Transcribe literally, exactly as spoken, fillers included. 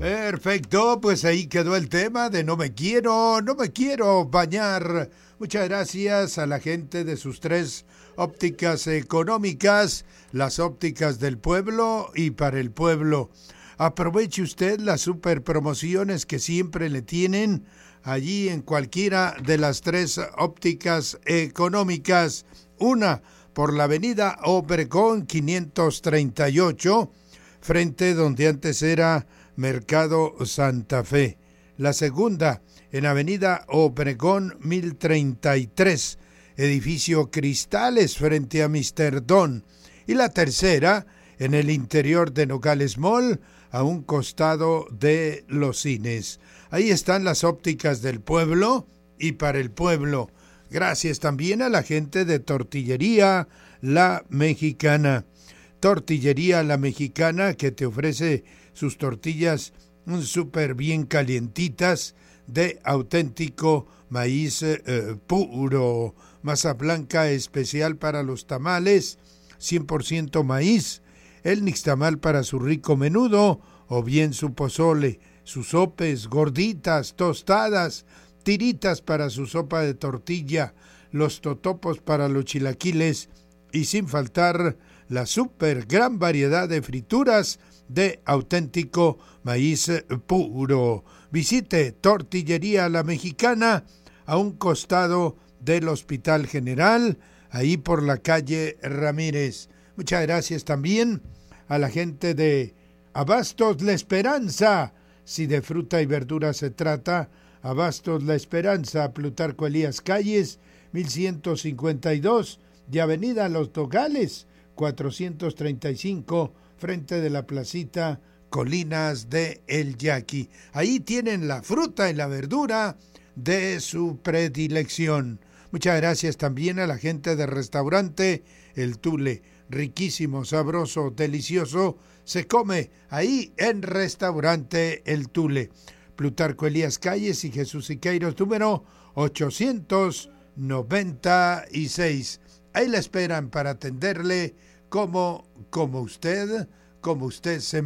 Perfecto, pues ahí quedó el tema de no me quiero, no me quiero bañar. Muchas gracias a la gente de sus tres ópticas económicas, las ópticas del pueblo y para el pueblo. Aproveche usted las super promociones que siempre le tienen allí en cualquiera de las tres ópticas económicas. Una por la avenida Obregón quinientos treinta y ocho, frente donde antes era Mercado Santa Fe. La segunda en avenida Obregón mil treinta y tres, edificio Cristales frente a míster Don. Y la tercera en el interior de Nogales Mall, a un costado de los cines. Ahí están las ópticas del pueblo y para el pueblo. Gracias también a la gente de Tortillería La Mexicana. Tortillería La Mexicana, que te ofrece sus tortillas súper bien calientitas de auténtico maíz eh, puro. Masa blanca especial para los tamales, cien por ciento maíz. El nixtamal para su rico menudo o bien su pozole, sus sopes, gorditas, tostadas, tiritas para su sopa de tortilla, los totopos para los chilaquiles y sin faltar la super gran variedad de frituras de auténtico maíz puro. Visite Tortillería La Mexicana a un costado del Hospital General, ahí por la calle Ramírez. Muchas gracias también a la gente de Abastos La Esperanza. Si de fruta y verdura se trata, Abastos La Esperanza, Plutarco Elías Calles, mil ciento cincuenta y dos, y Avenida Los Nogales, cuatrocientos treinta y cinco, frente de la placita Colinas de El Yaqui. Ahí tienen la fruta y la verdura de su predilección. Muchas gracias también a la gente del restaurante El Tule. Riquísimo, sabroso, delicioso, se come ahí en Restaurante El Tule. Plutarco Elías Calles y Jesús Siqueiros, número ochocientos noventa y seis. Ahí la esperan para atenderle como, como usted, como usted se